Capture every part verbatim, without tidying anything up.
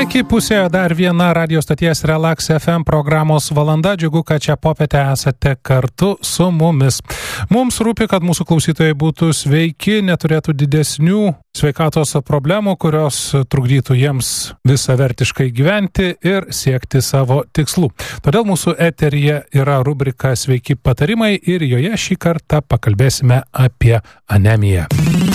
Sveiki, pusėje dar viena radio stoties Relax F M programos valanda. Džiugu, kad čia popietę esate kartu su mumis. Mums rūpi, kad mūsų klausytojai būtų sveiki, neturėtų didesnių sveikatos problemų, kurios trukdytų jiems visavertiškai gyventi ir siekti savo tikslų. Todėl mūsų eteryje yra rubrika Sveiki patarimai ir joje šį kartą pakalbėsime apie anemiją.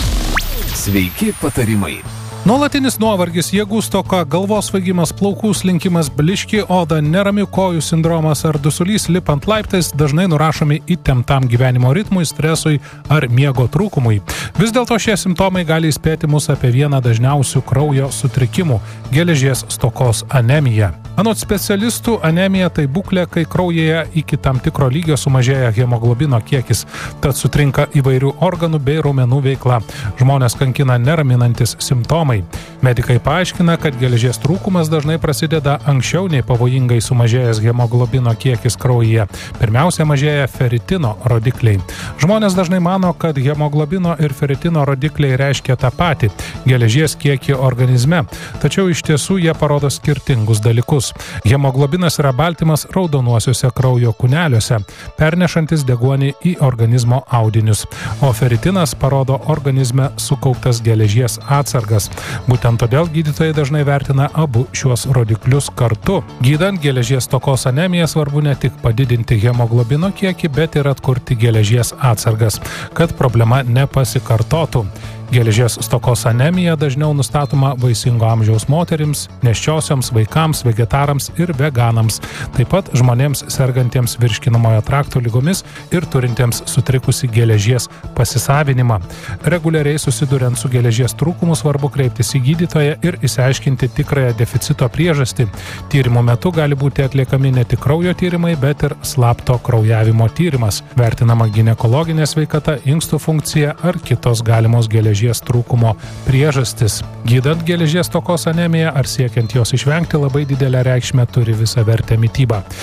Sveiki patarimai. Nuolatinis nuovargis, jėgų stoka, galvos svaigimas, plaukų slinkimas, bliški oda, neramių kojų sindromas ar dusulys lipant laiptais dažnai nurašomi įtemptam gyvenimo ritmui, stresui ar miego trūkumui. Vis dėlto šie simptomai gali įspėti mus apie vieną dažniausių kraujo sutrikimų – geležies stokos anemiją. Anot specialistų, anemija tai būklė, kai kraujyje iki tam tikro lygio sumažėja hemoglobino kiekis, tad sutrinka įvairių organų bei raumenų veikla. Žmonės kankina neraminantis simptomai. Medikai paaiškina, kad geležies trūkumas dažnai prasideda anksčiau nei pavojingai sumažėjęs hemoglobino kiekis kraujyje. Pirmiausia, mažėja feritino rodikliai. Žmonės dažnai mano, kad hemoglobino ir feritino rodikliai reiškia tą patį – geležies kiekį organizme, tačiau iš tiesų jie parodo skirtingus dalykus. Hemoglobinas yra baltymas raudonuosiuose kraujo kūneliuose, pernešantis deguonį į organizmo audinius, o feritinas parodo organizme sukauptas geležies atsargas. Būtent todėl gydytojai dažnai vertina abu šiuos rodiklius kartu. Gydant geležies stokos anemiją svarbu ne tik padidinti hemoglobino kiekį, bet ir atkurti geležies atsargas, kad problema nepasikartotų. Geležies stokos anemija dažniau nustatoma vaisingo amžiaus moterims, nėščiosioms, vaikams, vegetarams ir veganams, taip pat žmonėms sergantiems virškinamojo trakto ligomis ir turintiems sutrikusi geležies pasisavinimą. Reguliariai susiduriant su geležies trūkumu svarbu kreiptis į gydytoją ir išsiaiškinti tikrąją deficito priežastį. Tyrimo metu gali būti atliekami ne tik kraujo tyrimai, bet ir slapto kraujavimo tyrimas. Vertinama ginekologinė sveikata, inkstų funkcija ar kitos galimos geležies trūkumo priežastis. Gydant geležies stokos anemiją ar siekiant jos išvengti labai didelę reikšmę turi visavertė mityba.